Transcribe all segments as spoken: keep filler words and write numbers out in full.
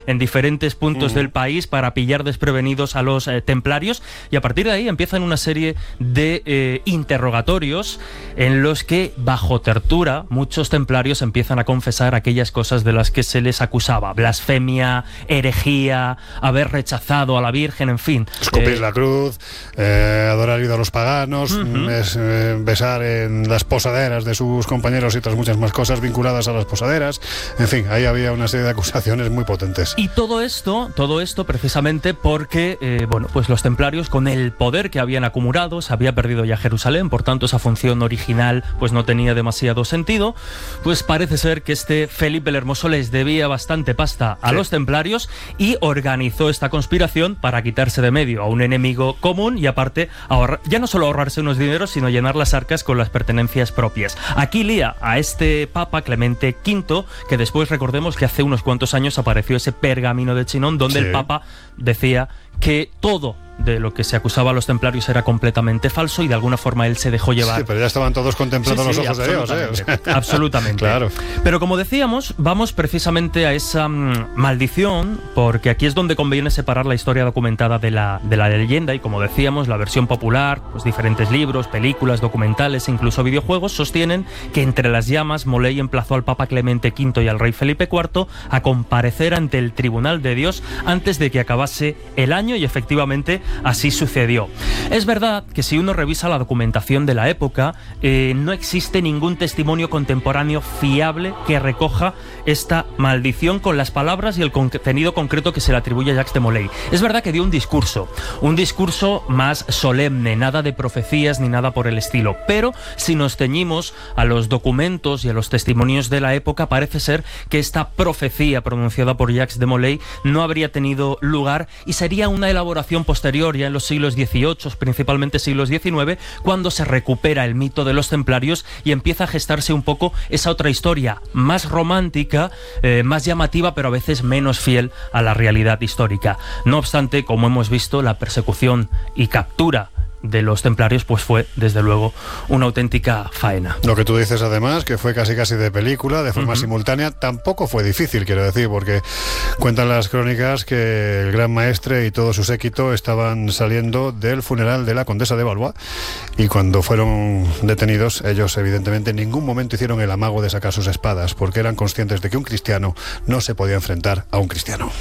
en diferentes puntos Mm. del país para pillar desprevenidos a los eh, templarios, y a partir de ahí empiezan una serie de eh, interrogatorios en los que, bajo tortura, muchos templarios empiezan a confesar aquellas cosas de las que se les acusaba: blasfemia, herejía, haber rechazado a la Virgen, en fin. Escupir Eh, la cruz, eh, adorar ídolos paganos, Ujú. es, eh, besar en las posaderas de sus compañeros y otras muchas más cosas vinculadas a las posaderas. En fin, ahí había una serie de acusaciones muy potentes. Y todo esto, todo esto precisamente porque, eh, bueno, pues los templarios, con el poder que habían acumulado, se había perdido ya Jerusalén, por tanto esa función original pues no tenía demasiado sentido. Pues parece ser que este Felipe el Hermoso les debía bastante pasta a Sí. los templarios y organizó esta conspiración para quitarse de medio a un enemigo común y aparte ahorrar, ya no solo ahorrarse unos dineros, sino llenar las arcas con las pertenencias propias. Aquí lía a este Papa Clemente quinto, que después recordemos que hace unos cuantos años apareció ese pergamino de Chinon donde Sí. el Papa decía que todo de lo que se acusaba a los templarios era completamente falso y de alguna forma él se dejó llevar. Sí, pero ya estaban todos contemplando Sí, los sí, ojos de Dios, ¿eh? O sea, absolutamente, absolutamente. Claro. Pero como decíamos, vamos precisamente a esa mm, maldición, porque aquí es donde conviene separar la historia documentada de la, de la leyenda, y como decíamos, la versión popular, pues diferentes libros, películas, documentales e incluso videojuegos sostienen que entre las llamas Moley emplazó al Papa Clemente quinto y al rey Felipe cuarto a comparecer ante el tribunal de Dios antes de que acabase el año, y efectivamente así sucedió. Es verdad que si uno revisa la documentación de la época, eh, no existe ningún testimonio contemporáneo fiable que recoja esta maldición con las palabras y el contenido concreto que se le atribuye a Jacques de Molay. Es verdad que dio un discurso, un discurso más solemne, nada de profecías ni nada por el estilo, pero si nos ceñimos a los documentos y a los testimonios de la época, parece ser que esta profecía pronunciada por Jacques de Molay no habría tenido lugar y sería una elaboración posterior, ya en los siglos dieciocho, principalmente siglos diecinueve, cuando se recupera el mito de los templarios y empieza a gestarse un poco esa otra historia más romántica, eh, más llamativa, pero a veces menos fiel a la realidad histórica. No obstante, como hemos visto, la persecución y captura de los templarios pues fue desde luego una auténtica faena. Lo que tú dices además, que fue casi casi de película, de forma Uh-huh. simultánea, tampoco fue difícil, quiero decir, porque cuentan las crónicas que el gran maestre y todo su séquito estaban saliendo del funeral de la condesa de Valois, y cuando fueron detenidos, ellos evidentemente en ningún momento hicieron el amago de sacar sus espadas, porque eran conscientes de que un cristiano no se podía enfrentar a un cristiano.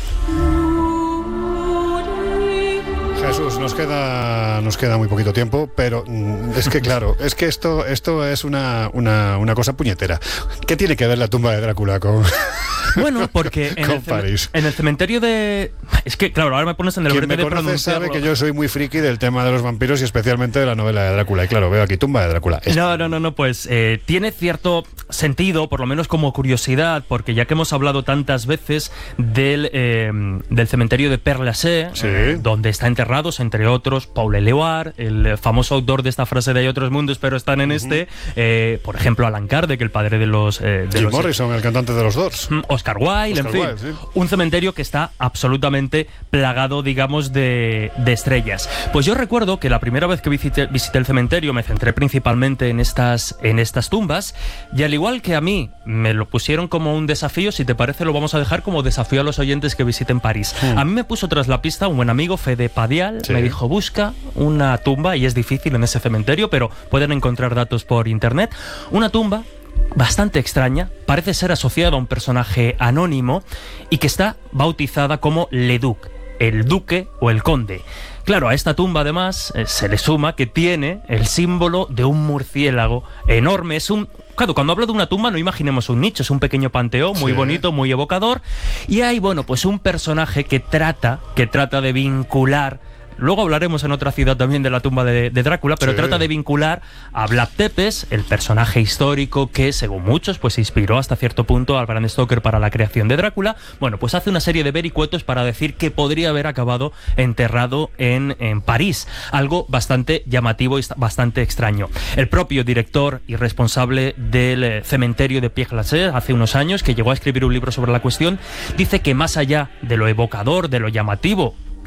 Jesús, nos queda nos queda muy poquito tiempo, pero mm, es que claro, es que esto esto es una, una, una cosa puñetera. ¿Qué tiene que ver la tumba de Drácula con...? Bueno, porque en, Con el, cem- París. en el cementerio de... Es que, claro, ahora me pones en el Quien brete me de conoce pronunciarlo. sabe que yo soy muy friki del tema de los vampiros y especialmente de la novela de Drácula. Y claro, veo aquí tumba de Drácula. Es- No, no, no, no, pues eh, tiene cierto sentido, por lo menos como curiosidad, porque ya que hemos hablado tantas veces del, eh, del cementerio de Père Lachaise, Sí. eh, donde están enterrados, entre otros, Paul Éluard, el famoso autor de esta frase de "hay otros mundos, pero están en este", eh, por ejemplo, Alan Kardec, el padre de los... eh, de Jim los Morrison, el cantante de los Doors. Mm, Oscar Wilde, Oscar en fin, Wilde, sí. un cementerio que está absolutamente plagado, digamos, de, de estrellas. Pues yo recuerdo que la primera vez que visité, visité el cementerio me centré principalmente en estas, en estas tumbas, y al igual que a mí me lo pusieron como un desafío, si te parece lo vamos a dejar como desafío a los oyentes que visiten París. Hmm. A mí me puso tras la pista un buen amigo, Fede Padial, Sí. me dijo: busca una tumba, y es difícil en ese cementerio, pero pueden encontrar datos por internet, una tumba bastante extraña, parece ser asociada a un personaje anónimo y que está bautizada como Le Duc, el duque o el conde. Claro, a esta tumba además eh, se le suma que tiene el símbolo de un murciélago enorme. Es un... Claro, cuando hablo de una tumba no imaginemos un nicho, es un pequeño panteón muy Sí. bonito, muy evocador, y hay, bueno, pues un personaje que trata, que trata de vincular. Luego hablaremos en otra ciudad también de la tumba de, de Drácula, pero Sí. trata de vincular a Vlad Tepes, el personaje histórico que, según muchos, pues inspiró hasta cierto punto al Bram Stoker para la creación de Drácula. Bueno, pues hace una serie de vericuetos para decir que podría haber acabado enterrado en, en París. Algo bastante llamativo y bastante extraño. El propio director y responsable del eh, cementerio de Père Lachaise, hace unos años, que llegó a escribir un libro sobre la cuestión, dice que más allá de lo evocador, de lo llamativo,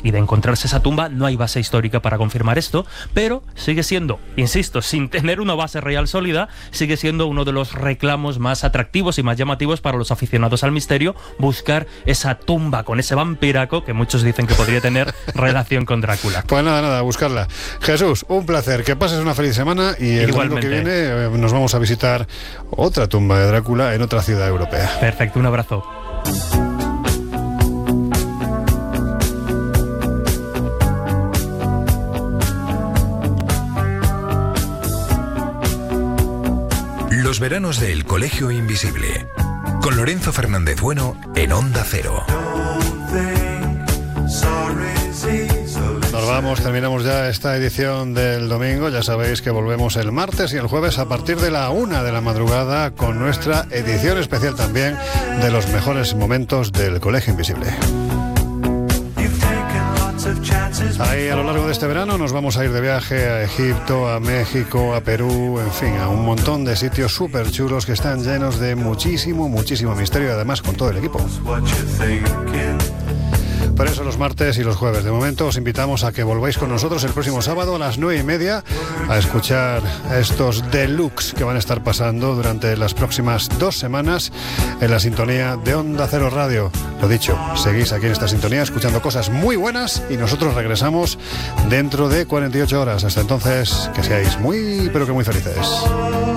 y de encontrarse esa tumba, no hay base histórica para confirmar esto, pero sigue siendo, insisto, sin tener una base real sólida, sigue siendo uno de los reclamos más atractivos y más llamativos para los aficionados al misterio, buscar esa tumba con ese vampiraco que muchos dicen que podría tener relación con Drácula. Pues nada, nada, buscarla. Jesús, un placer, que pases una feliz semana y el domingo que viene eh, nos vamos a visitar otra tumba de Drácula en otra ciudad europea. Perfecto, un abrazo. Los veranos del Colegio Invisible, con Lorenzo Fernández Bueno en Onda Cero. Nos vamos, terminamos ya esta edición del domingo. Ya sabéis que volvemos el martes y el jueves a partir de la una de la madrugada con nuestra edición especial también de los mejores momentos del Colegio Invisible. Ahí a lo largo de este verano nos vamos a ir de viaje a Egipto, a México, a Perú, en fin, a un montón de sitios súper chulos que están llenos de muchísimo, muchísimo misterio y además con todo el equipo. Por eso los martes y los jueves. De momento os invitamos a que volváis con nosotros el próximo sábado a las nueve y media a escuchar estos deluxe que van a estar pasando durante las próximas dos semanas en la sintonía de Onda Cero Radio. Lo dicho, seguís aquí en esta sintonía escuchando cosas muy buenas y nosotros regresamos dentro de cuarenta y ocho horas. Hasta entonces, que seáis muy, pero que muy felices.